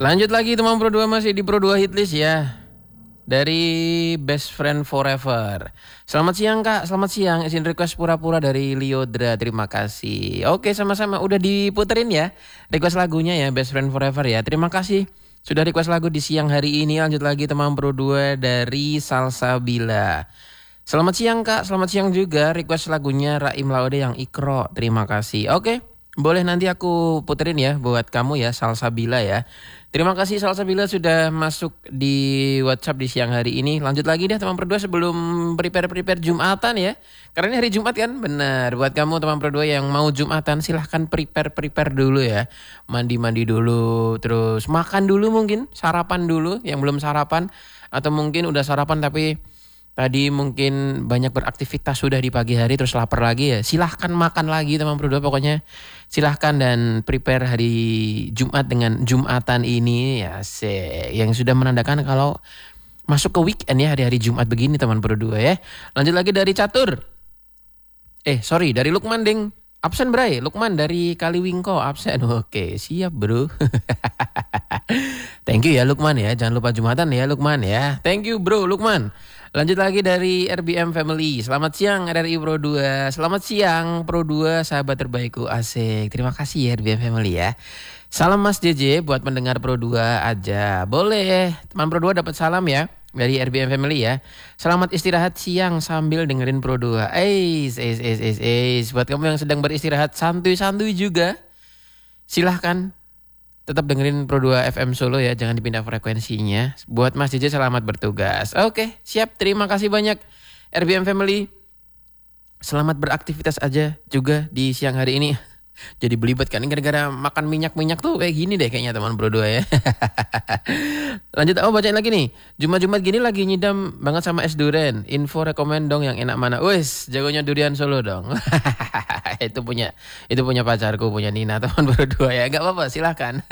Lanjut lagi teman Pro 2, masih di Pro 2 Hitlist ya. Dari Best Friend Forever. Selamat siang Kak, selamat siang. Izin request pura-pura dari Liodra, terima kasih. Oke, sama-sama udah diputerin ya request lagunya ya, Best Friend Forever ya. Terima kasih sudah request lagu di siang hari ini. Lanjut lagi teman Pro 2 dari Salsabila. Selamat siang Kak, selamat siang juga. Request lagunya Raim Laude yang Ikro, terima kasih. Oke, boleh nanti aku puterin ya buat kamu ya, Salsabila ya. Terima kasih Salsabila sudah masuk di WhatsApp di siang hari ini. Lanjut lagi deh teman Pro 2 sebelum prepare Jumatan ya. Karena ini hari Jumat kan, benar. Buat kamu teman Pro 2 yang mau Jumatan silahkan prepare dulu ya. Mandi dulu, terus makan dulu mungkin, sarapan dulu yang belum sarapan. Atau mungkin udah sarapan tapi tadi mungkin banyak beraktivitas sudah di pagi hari terus lapar lagi ya. Silahkan makan lagi teman Pro 2, pokoknya silahkan dan prepare hari Jumat dengan Jumatan ini ya, yang sudah menandakan kalau masuk ke weekend ya, hari-hari Jumat begini teman Pro 2 ya. Lanjut lagi dari Catur. Dari Lukman ding. Absen Bray, Lukman dari Kaliwingko absen. Oke, siap bro. Thank you ya Lukman ya, jangan lupa Jumatan ya Lukman ya. Thank you bro Lukman. Lanjut lagi dari RBM Family. Selamat siang RRI Pro 2. Selamat siang Pro 2, sahabat terbaikku, asik. Terima kasih ya RBM Family ya. Salam Mas JJ buat pendengar Pro 2 aja. Boleh, teman Pro 2 dapat salam ya dari RBM Family ya. Selamat istirahat siang sambil dengerin Pro 2. Buat kamu yang sedang beristirahat santuy-santuy juga, silahkan tetap dengerin Pro 2 FM Solo ya, jangan dipindah frekuensinya. Buat Mas JJ selamat bertugas. Oke, siap. Terima kasih banyak RBM Family. Selamat beraktivitas aja juga di siang hari ini. Jadi belibet kan, ini gara-gara makan minyak tuh kayak gini deh kayaknya teman Pro 2 ya. Lanjut, bacain lagi nih. Jumat-Jumat gini lagi nyidam banget sama es durian. Info rekomen dong yang enak mana. Wes, jagonya durian Solo dong. itu punya pacarku, punya Nina teman Pro 2 ya. Enggak apa-apa, silahkan.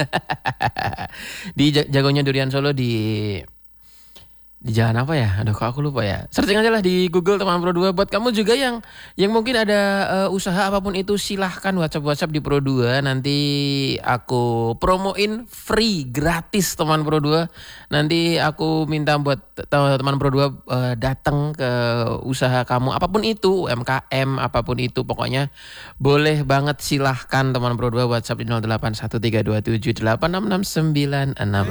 Di jagonya durian Solo di jalan apa ya? Aduh, kok aku lupa ya. Searching aja lah di Google teman Pro 2. Buat kamu juga yang mungkin ada usaha apapun itu, silahkan WhatsApp di Pro 2. Nanti aku promoin free, gratis teman Pro 2. Nanti aku minta buat teman Pro 2 datang ke usaha kamu apapun itu, UMKM apapun itu, pokoknya boleh banget, silahkan teman Pro 2 WhatsApp di 081327866966.